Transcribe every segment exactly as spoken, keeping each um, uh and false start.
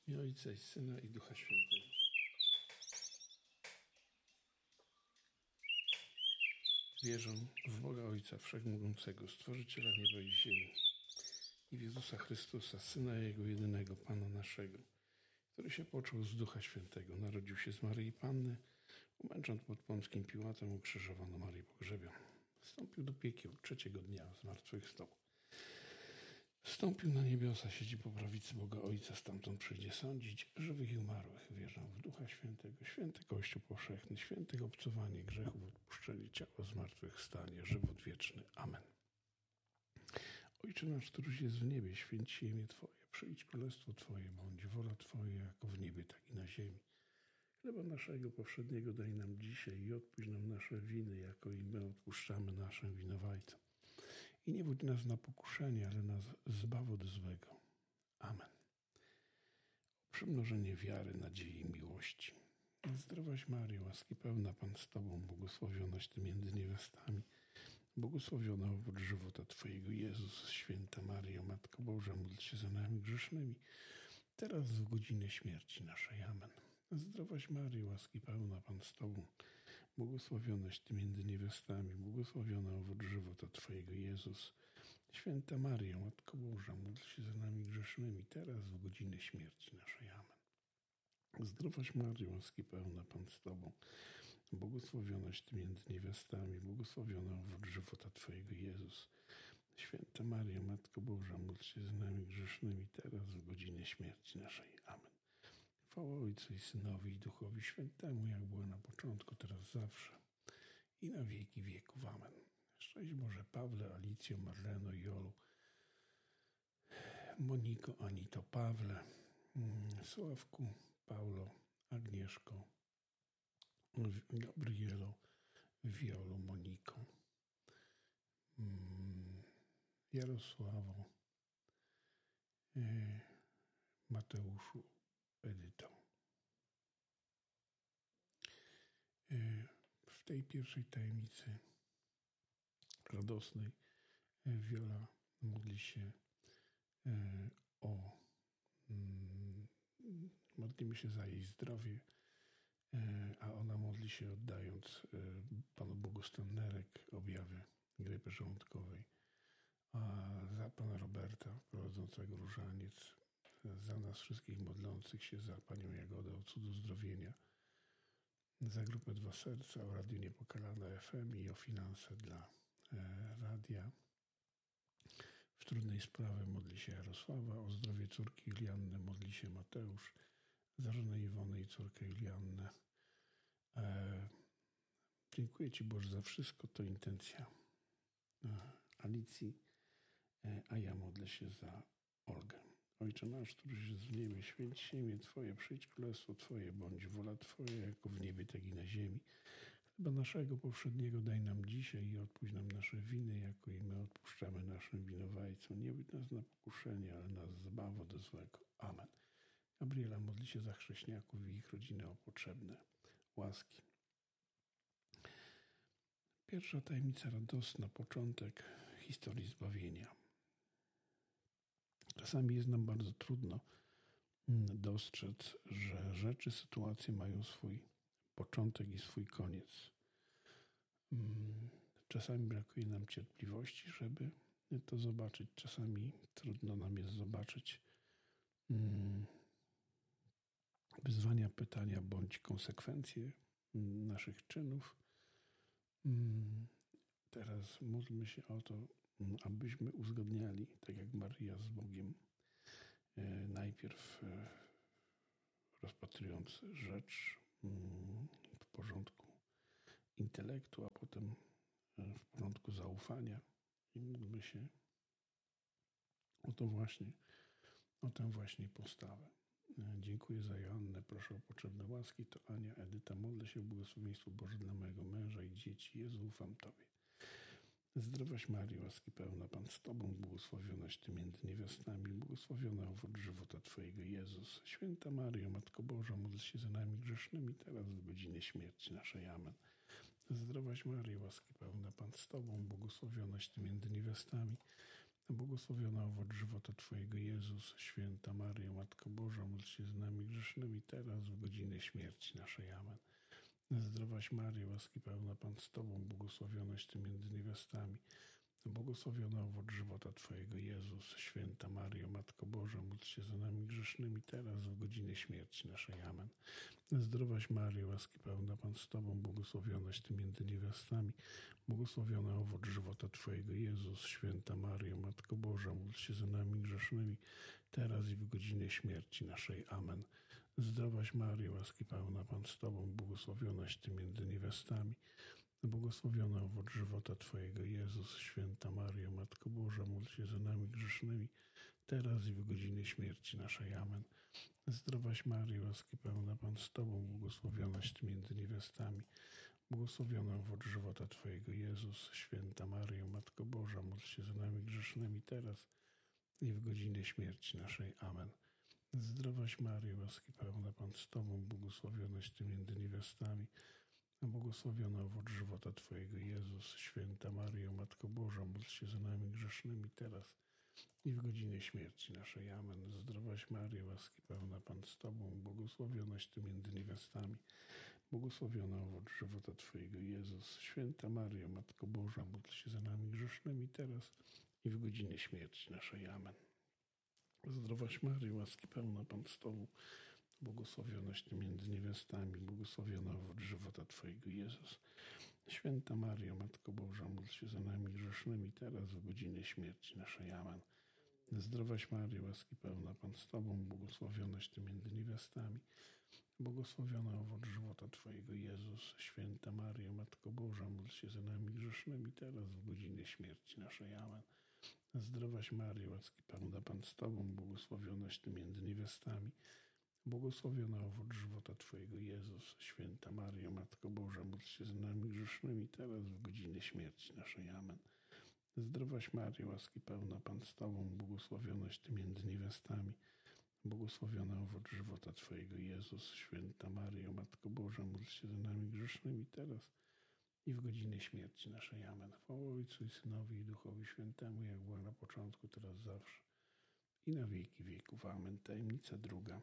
I Ojca, i Syna, i Ducha Świętego. Wierzę w Boga Ojca Wszechmogącego, Stworzyciela nieba i ziemi, i w Jezusa Chrystusa, Syna Jego jedynego, Pana naszego, który się począł z Ducha Świętego, narodził się z Maryi Panny, umęczon pod Pąckim Piłatem, ukrzyżowano, Marii pogrzebion. Wstąpił do piekieł, trzeciego dnia zmartwychwstał. Wstąpił na niebiosa, siedzi po prawicy Boga Ojca, stamtąd przyjdzie sądzić żywych i umarłych. Wierzę w Ducha Świętego, święty Kościół powszechny, świętych obcowanie grzechów, odpuszczenie ciała, zmartwychwstanie, żywot wieczny. Amen. Ojcze nasz, któryś jest w niebie, święć się imię Twoje, przyjdź królestwo Twoje, bądź wola Twoja, jako w niebie, tak i na ziemi. Chleba naszego powszedniego daj nam dzisiaj i odpuść nam nasze winy, jako i my odpuszczamy naszym winowajcom. I nie wódź nas na pokuszenie, ale nas zbaw od złego. Amen. O przymnożenie wiary, nadziei i miłości. Zdrowaś Maryjo, łaski pełna, Pan z Tobą, błogosławionaś Ty między niewiastami, błogosławiona owoc żywota Twojego, Jezus. Święta Maryjo, Matko Boża, módl się za nami grzesznymi, teraz w godzinę śmierci naszej. Amen. Zdrowaś Maryjo, łaski pełna, Pan z Tobą, błogosławionaś Ty między niewiastami, błogosławiona owoc żywota Twojego, Jezus. Święta Maryjo, Matko Boża, módl się za nami grzesznymi, teraz w godzinę śmierci naszej. Amen. Zdrowaś Maryjo, łaski pełna, Pan z Tobą, błogosławionaś Ty między niewiastami, błogosławiona owoc żywota Twojego, Jezus. Święta Maryjo, Matko Boża, módl się za nami grzesznymi, teraz w godzinę śmierci naszej. Amen. Chwała Ojcu i Synowi i Duchowi Świętemu, jak było na początku, teraz zawsze i na wieki wieków. Amen. Szczęść Boże Pawle, Alicjo, Marleno, Jolu, Moniko, Anito, Pawle, Sławku, Paulo, Agnieszko, Gabrielo, Wiolo, Moniko, Jarosławo, Mateuszu, Edyto. W tej pierwszej tajemnicy radosnej Wiola modli się o, modlimy się za jej zdrowie, a ona modli się oddając Panu Bogu stan nerek, objawy grypy żołądkowej, a za Pana Roberta prowadzącego różaniec, za nas wszystkich modlących się, za Panią Jagodę o cud uzdrowienia, za grupę Dwa Serca, o Radio Niepokalane F M i o finanse dla e, radia. W trudnej sprawie modli się Jarosława, o zdrowie córki Julianny modli się Mateusz, za żonę Iwonę i córkę Juliannę. E, dziękuję Ci, Boże, za wszystko, to intencja e, Alicji, e, a ja modlę się za Olgę. Ojcze nasz, któryś jest w niebie, święć się imię Twoje, przyjdź królestwo Twoje, bądź wola Twoja, jako w niebie, tak i na ziemi. Chleba naszego powszedniego daj nam dzisiaj i odpuść nam nasze winy, jako i my odpuszczamy naszym winowajcom. Nie wódź nas na pokuszenie, ale nas zbaw od złego. Amen. Gabriela modli się za chrześniaków i ich rodziny o potrzebne łaski. Pierwsza tajemnica radosna, początek historii zbawienia. Czasami jest nam bardzo trudno dostrzec, że rzeczy, sytuacje mają swój początek i swój koniec. Czasami brakuje nam cierpliwości, żeby to zobaczyć. Czasami trudno nam jest zobaczyć wyzwania, pytania bądź konsekwencje naszych czynów. Teraz módlmy się o to, abyśmy uzgadniali, tak jak Maryja z Bogiem, najpierw rozpatrując rzecz w porządku intelektu, a potem w porządku zaufania i módlmy się o to właśnie, o tę właśnie postawę. Dziękuję za Joannę, proszę o potrzebne łaski. To Ania, Edyta, modlę się o błogosławieństwo Boże dla mojego męża i dzieci. Jezu, ufam Tobie. Zdrowaś Maryjo, łaski pełna, Pan z Tobą, błogosławionaś Ty między niewiastami, błogosławiona owoc żywota Twojego, Jezus. Święta Maryjo, Matko Boża, módl się za nami grzesznymi, teraz w godzinie śmierci naszej. Amen. Zdrowaś Maryjo, łaski pełna, Pan z Tobą, błogosławionaś Ty między niewiastami, błogosławiona owoc żywota Twojego, Jezus. Święta Maryjo, Matko Boża, módl się za nami grzesznymi, teraz w godzinę śmierci naszej. Amen. Zdrowaś Maryjo, łaski pełna, Pan z Tobą, błogosławionaś Ty między niewiastami. Błogosławiony owoc żywota Twojego, Jezus. Święta Maryjo, Matko Boża, módl się za nami grzesznymi, teraz w godzinę śmierci naszej. Amen. Zdrowaś Maryjo, łaski pełna, Pan z Tobą, błogosławionaś Ty między niewiastami. Błogosławiony owoc żywota Twojego, Jezus. Święta Maryjo, Matko Boża, módl się za nami grzesznymi, teraz i w godzinę śmierci naszej. Amen. Zdrowaś Maryjo, łaski pełna, Pan z Tobą, błogosławionaś Ty między niewiastami. Błogosławiony owoc żywota Twojego, Jezus. Święta Maryjo, Matko Boża, módl się za nami grzesznymi, teraz i w godzinę śmierci naszej. Amen. Zdrowaś Maryjo, łaski pełna, Pan z Tobą, błogosławionaś Ty między niewiastami. Błogosławiony owoc żywota Twojego, Jezus. Święta Maryjo, Matko Boża, módl się za nami grzesznymi, teraz i w godzinę śmierci naszej. Amen. Zdrowaś Maryjo, łaski pełna, Pan z Tobą, błogosławionaś Ty między niewiastami. Błogosławiony owoc żywota Twojego, Jezus. Święta Maryjo, Matko Boża, módl się za nami grzesznymi, teraz i w godzinę śmierci naszej. Amen. Zdrowaś Maryjo, łaski pełna, Pan z Tobą, błogosławionaś Ty między niewiastami. Błogosławiony owoc żywota Twojego, Jezus. Święta Maryjo, Matko Boża, módl się za nami grzesznymi, teraz i w godzinę śmierci naszej. Amen. Zdrowaś Maryjo, łaski pełna, Pan z Tobą, błogosławionaś Ty między niewiastami, błogosławiony owoc żywota Twojego, Jezus. Święta Maryjo, Matko Boża, módl się za nami grzesznymi, teraz w godzinę śmierci naszej. Amen. Zdrowaś Maryjo, łaski pełna, Pan z Tobą, błogosławionaś Ty między niewiastami, błogosławiony owoc żywota Twojego, Jezus. Święta Maryjo, Matko Boża, módl się za nami grzesznymi, teraz w godzinę śmierci naszej. Amen. Zdrowaś Maryjo, łaski pełna, Pan z Tobą, błogosławionaś Ty między niewiastami, błogosławiony owoc żywota Twojego, Jezus. Święta Maryjo, Matko Boża, módl się za nami grzesznymi, teraz w godzinę śmierci naszej. Amen. Zdrowaś Maryjo, łaski pełna, Pan z Tobą, błogosławionaś Ty między niewiastami, błogosławiony owoc żywota Twojego, Jezus. Święta Maryjo, Matko Boża, módl się za nami grzesznymi, teraz i w godzinę śmierci naszej. Amen. Chwała Ojcu i Synowi i Duchowi Świętemu, jak była na początku, teraz zawsze i na wieki wieków. Amen. Tajemnica druga.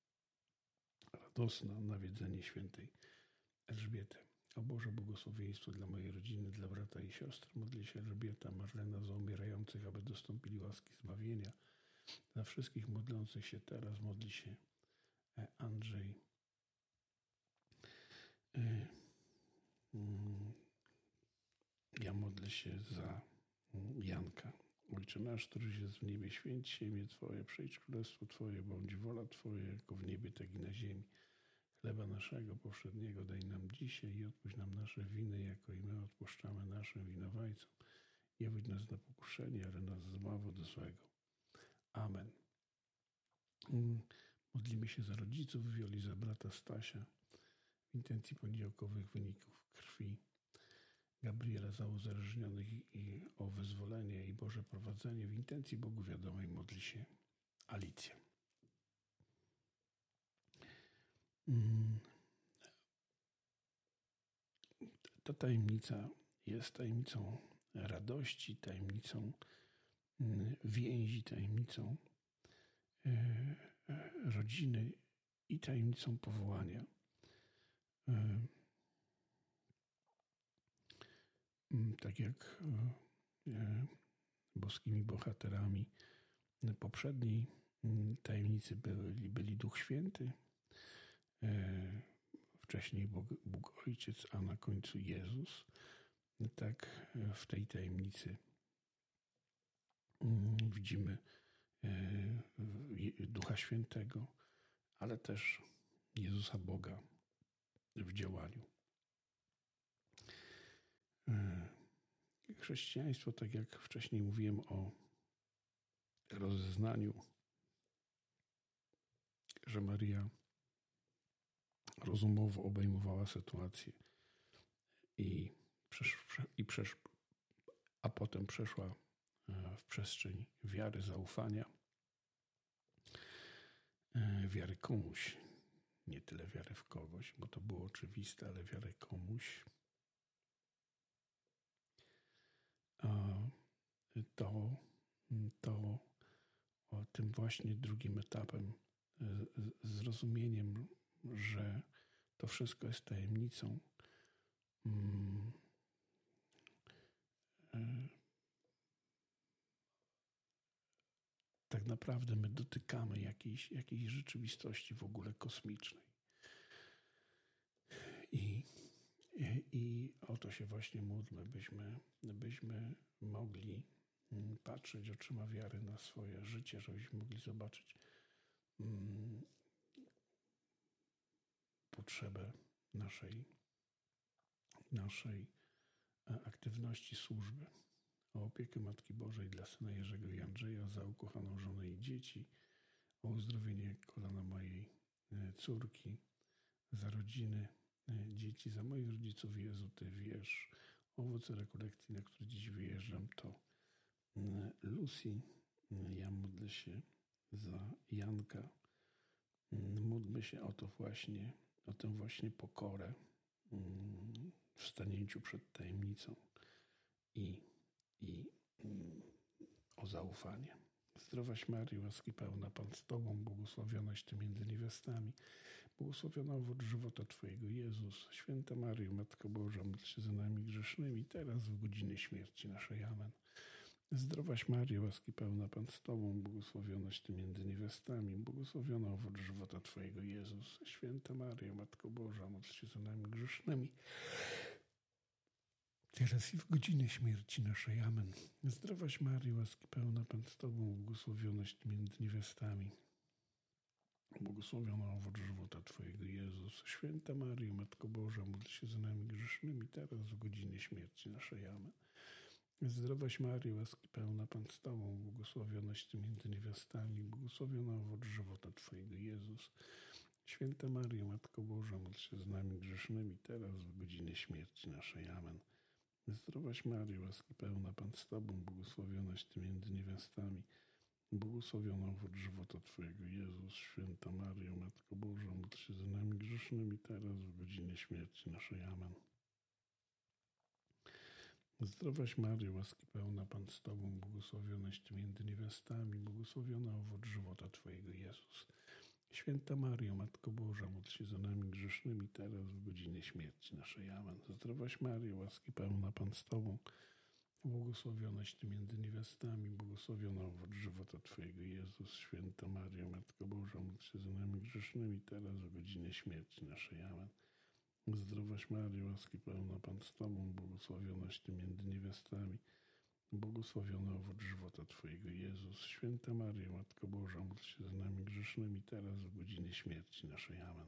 Radosna nawiedzenie świętej Elżbiety. O Boże, błogosławieństwo dla mojej rodziny, dla brata i siostry. Modli się Elżbieta, Marlena, za umierających, aby dostąpili łaski zbawienia. Za wszystkich modlących się teraz modli się Andrzej. Ja modlę się za Janka. Ojcze nasz, któryś jest w niebie, święć się imię Twoje, przyjdź królestwo Twoje, bądź wola Twoja, jako w niebie, tak i na ziemi. Chleba naszego powszedniego daj nam dzisiaj i odpuść nam nasze winy, jako i my odpuszczamy naszym winowajcom. Nie wódź nas na pokuszenie, ale nas zbaw od złego. Amen. Modlimy się za rodziców Wioli, za brata Stasia, w intencji poniedziałkowych wyników krwi, Gabriela, za uzależnionych i o wyzwolenie i Boże prowadzenie. W intencji Bogu wiadomej modli się Alicja. Ta tajemnica jest tajemnicą radości, tajemnicą więzi, tajemnicą rodziny i tajemnicą powołania. Tak jak boskimi bohaterami poprzedniej tajemnicy byli, byli Duch Święty, wcześniej Bóg, Bóg Ojciec, a na końcu Jezus. Tak w tej tajemnicy widzimy Ducha Świętego, ale też Jezusa Boga w działaniu. Chrześcijaństwo, tak jak wcześniej mówiłem o rozeznaniu, że Maria rozumowo obejmowała sytuację i, przesz, i przesz, a potem przeszła w przestrzeń wiary, zaufania, wiary komuś, nie tyle wiary w kogoś, bo to było oczywiste, ale wiary komuś. To, to tym właśnie drugim etapem zrozumieniem, że to wszystko jest tajemnicą. Tak naprawdę my dotykamy jakiejś, jakiejś rzeczywistości w ogóle kosmicznej. I, i, i o to się właśnie módlmy, byśmy, byśmy mogli patrzeć oczyma wiary na swoje życie, żebyśmy mogli zobaczyć mm, potrzebę naszej, naszej aktywności służby, o opiekę Matki Bożej dla syna Jerzego i Andrzeja, za ukochaną żonę i dzieci, o uzdrowienie kolana mojej córki, za rodziny dzieci, za moich rodziców. Jezu, Ty wiesz. Owoce rekolekcji, na które dziś wyjeżdżam, to Lucy. Ja modlę się za Janka. Módlmy się o to właśnie, o tę właśnie pokorę w stanięciu przed tajemnicą i, i o zaufanie. Zdrowaś Maryjo, łaski pełna, Pan z Tobą, błogosławionaś Ty między niewiastami, błogosławiona owoc żywota Twojego, Jezus. Święta Maryjo, Matko Boża, módl się za nami grzesznymi, teraz w godzinie śmierci naszej. Amen. Zdrowaś Maryjo, łaski pełna, Pan z Tobą, błogosławionaś Ty między niewiastami, błogosławiona owoc żywota Twojego, Jezus. Święta Maryjo, Matko Boża, módl się za nami grzesznymi, teraz i w godzinę śmierci naszej. Amen. Zdrowaś Maryjo, łaski pełna, Pan z Tobą, błogosławionaś Ty między niewiastami, błogosławiona owoc żywota Twojego, Jezus. Święta Maryjo, Matko Boża, módl się za nami grzesznymi, teraz w godzinę śmierci naszej. Amen. Zdrowaś Maryjo, łaski pełna, Pan z Tobą, błogosławionaś Ty między niewiastami, błogosławiona owoc żywota Twojego, Jezus. Święta Maryjo, Matko Boża, módl się z nami grzesznymi, teraz w godzinę śmierci naszej. Amen. Zdrowaś Maryjo, łaski pełna, Pan z Tobą, błogosławionaś Ty między niewiastami, błogosławiona owoc żywota Twojego, Jezus. Święta Maryjo, Matko Boża, módl się za nami grzesznymi, teraz w godzinę śmierci naszej. Amen. Zdrowaś Maryjo, łaski pełna, Pan z Tobą, błogosławionaś Ty między niewiastami, błogosławiona owoc żywota Twojego, Jezus. Święta Maryjo, Matko Boża, módl się za nami grzesznymi, teraz w godzinę śmierci naszej. Amen. Zdrowaś Maryjo, łaski pełna, Pan z Tobą, błogosławionaś Ty między niewiastami, błogosławiona owoc żywota Twojego, Jezus. Święta Maryjo, Matko Boża, módl się za nami grzesznymi, teraz w godzinę śmierci naszej. Amen. Zdrowaś Maryjo, łaski pełna, Pan z Tobą, błogosławionaś Ty między niewiastami, błogosławiony owoc żywota Twojego, Jezus. Święta Maryjo, Matko Boża, módl się za nami grzesznymi, teraz w godzinę śmierci naszej. Amen.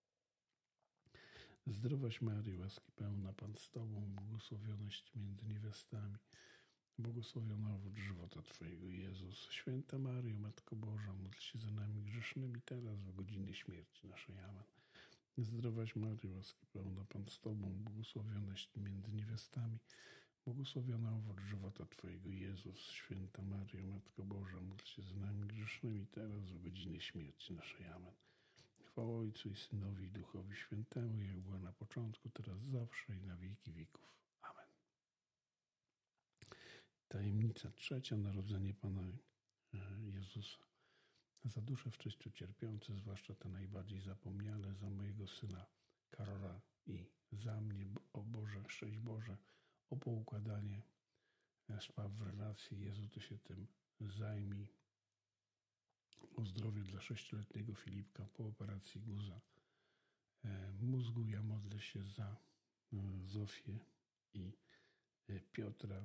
Zdrowaś Maryjo, łaski pełna, Pan z Tobą, błogosławionaś Ty między niewiastami, błogosławiona owoc żywota Twojego, Jezus. Święta Maryjo, Matko Boża, módl się za nami grzesznymi, teraz w godzinę śmierci naszej. Amen. Zdrowaś Maryjo, łaski pełna, Pan z Tobą, błogosławionaś Ty między niewiastami, błogosławiona owoc żywota Twojego, Jezus. Święta Maryjo, Matko Boża, módl się za nami grzesznymi, teraz w godzinę śmierci naszej. Amen. Chwała Ojcu i Synowi i Duchowi Świętemu, jak była na początku, teraz zawsze i na wieki wieków. Amen. Tajemnica trzecia, narodzenie Pana Jezusa. Za dusze w czyściu cierpiące, zwłaszcza te najbardziej zapomniane, za mojego syna Karola i za mnie, o Boże, szczęść Boże, o poukładanie spraw w relacji. Jezu, Ty się tym zajmij. O zdrowie dla sześcioletniego Filipka po operacji guza mózgu. Ja modlę się za Zofię i Piotra,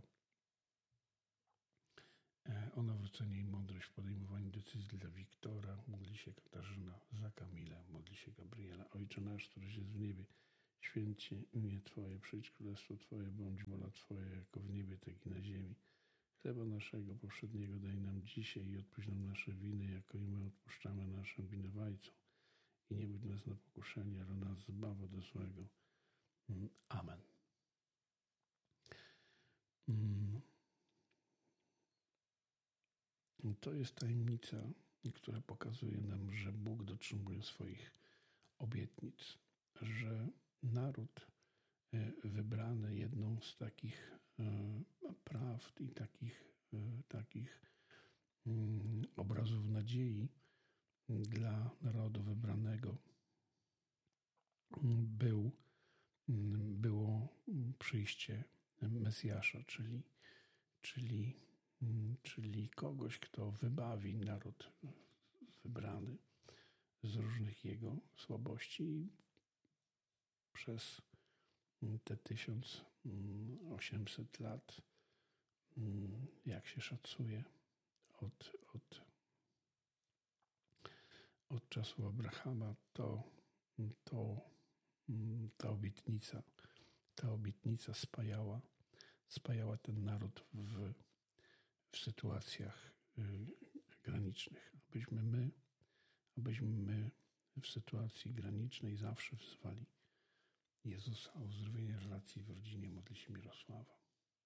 o nawrócenie i mądrość w podejmowaniu decyzji dla Wiktora. Modli się Katarzyna za Kamilę, modli się Gabriela. Ojcze nasz, któryś jest w niebie, święć się imię Twoje, przyjdź królestwo Twoje, bądź wola Twoja, jako w niebie, tak i na ziemi. Chleba naszego powszedniego daj nam dzisiaj i odpuść nam nasze winy, jako i my odpuszczamy naszym winowajcom. I nie budź nas na pokuszenie, ale nas zbaw od złego. Amen. To jest tajemnica, która pokazuje nam, że Bóg dotrzymuje swoich obietnic, że naród wybrany jedną z takich prawd i takich, takich obrazów nadziei dla narodu wybranego był, było przyjście Mesjasza, czyli, czyli, czyli kogoś, kto wybawi naród wybrany z różnych jego słabości i przez te tysiąc osiemset lat, jak się szacuje, od, od, od czasu Abrahama, to, to ta obietnica, ta obietnica spajała, spajała ten naród w, w sytuacjach granicznych. Abyśmy my, abyśmy my w sytuacji granicznej zawsze wzywali Jezusa o uzdrowienie relacji w rodzinie. Modli się Mirosława.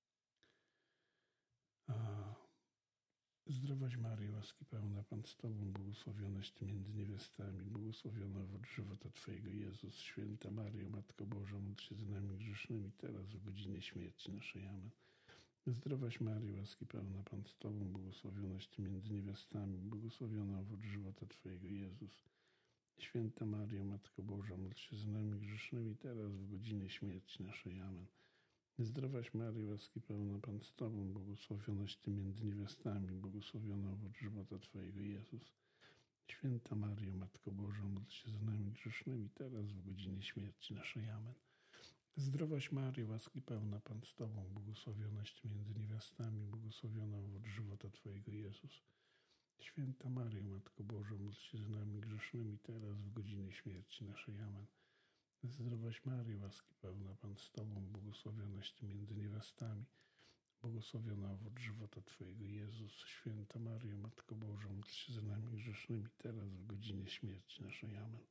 A zdrowaś Maryjo, łaski pełna, Pan z Tobą, błogosławionaś Ty między niewiastami, błogosławiona owoc żywota Twojego, Jezus. Święta Maryjo, Matko Boża, módl się za nami grzesznymi, teraz w godzinie śmierci naszej. Amen. Zdrowaś Maryjo, łaski pełna, Pan z Tobą, błogosławionaś Ty między niewiastami, błogosławiona owoc żywota Twojego, Jezus. Święta Maryjo, Matko Boża, módl się za nami grzesznymi, teraz w godzinie śmierci naszej. Amen. Zdrowaś Maryjo, łaski pełna, Pan z Tobą, błogosławionaś Ty między niewiastami, błogosławiona owoc żywota Twojego, Jezus. Święta Maryjo, Matko Boża, módl się za nami grzesznymi, teraz w godzinie śmierci naszej. Amen. Zdrowaś Maryjo, łaski pełna, Pan z Tobą, błogosławionaś Ty między niewiastami, błogosławiona owoc żywota Twojego, Jezus. Święta Maryjo, Matko Boża, módl się za nami grzesznymi, teraz w godzinie śmierci naszej. Amen. Zdrowaś Maryjo, łaski pełna, Pan z Tobą, błogosławionaś Ty między niewiastami, błogosławiona owoc żywota Twojego, Jezus. Święta Maryjo, Matko Boża, módl się za nami grzesznymi, teraz w godzinie śmierci naszej. Amen.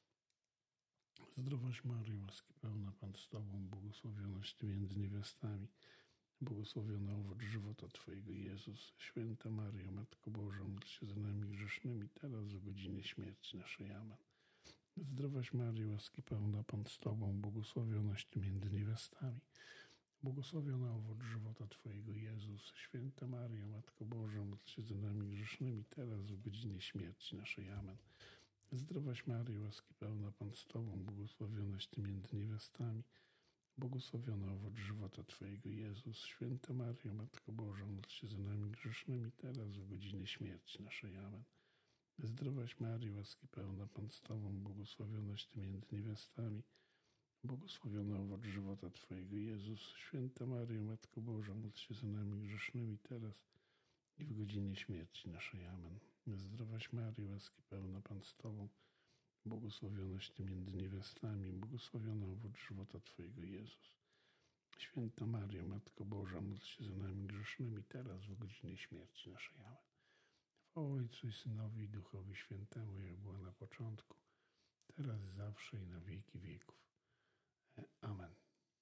Zdrowaś Maryjo, łaski pełna, Pan z Tobą, błogosławionaś Ty między niewiastami, błogosławiona owoc żywota Twojego, Jezus. Święta Maryjo, Matko Boża, módl się za nami grzesznymi, teraz w godzinie śmierci naszej. Amen. Zdrowaś Maryjo, łaski pełna, Pan z Tobą, błogosławionaś Ty między niewiastami, błogosławiona owoc żywota Twojego, Jezus. Święta Maryjo, Matko Boża, módl się za nami grzesznymi, teraz w godzinie śmierci naszej. Amen. Zdrowaś Maryjo, łaski pełna, Pan z Tobą, błogosławionaś Ty między niewiastami, błogosławiona owoc żywota Twojego, Jezus. Święta Maryjo, Matko Boża, módl się za nami grzesznymi, teraz w godzinie śmierci naszej. Amen. Zdrowaś Maryjo, łaski pełna, Pan z Tobą, błogosławionaś Ty między niewiastami, błogosławiona owoc żywota Twojego, Jezus. Święta Maryjo, Matko Boża, módl się za nami grzesznymi, teraz i w godzinie śmierci naszej. Amen. Zdrowaś Maryjo, łaski pełna, Pan z Tobą, błogosławionaś Ty między niewiastami, błogosławiona owoc żywota Twojego, Jezus. Święta Maryjo, Matko Boża, módl się za nami grzesznymi, teraz w godzinie śmierci naszej. Amen. Chwała Ojcu i Synowi i Duchowi Świętemu, jak była na początku, teraz i zawsze i na wieki wieków. Amen.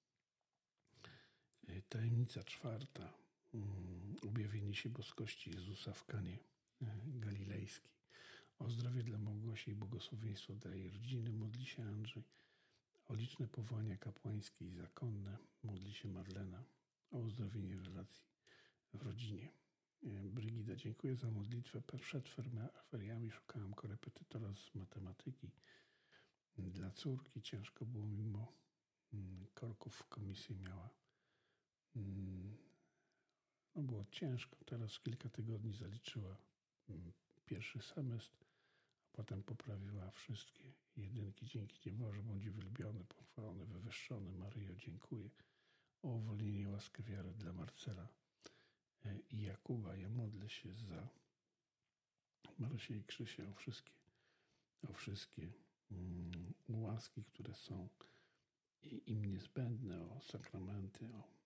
Tajemnica czwarta. Objawienie się boskości Jezusa w Kanie Galilejskiej. O zdrowie dla Małgosi i błogosławieństwo dla jej rodziny modli się Andrzej. O liczne powołania kapłańskie i zakonne modli się Marlena. O uzdrowienie relacji w rodzinie. Brygida, dziękuję za modlitwę. Przed feriami szukałam korepetytora z matematyki dla córki. Ciężko było, mimo korków komisji miała. No było ciężko. Teraz w kilka tygodni zaliczyła pierwszy semestr, a potem poprawiła wszystkie jedynki. Dzięki Ci Boże, bądź wielbiony, pochwalony, wywyższony. Maryjo, dziękuję. O uwolnienie, łaskę, wiarę dla Marcela i Jakuba. Ja modlę się za Marysię i Krzysię o wszystkie, o wszystkie um, łaski, które są i, im niezbędne, o sakramenty, o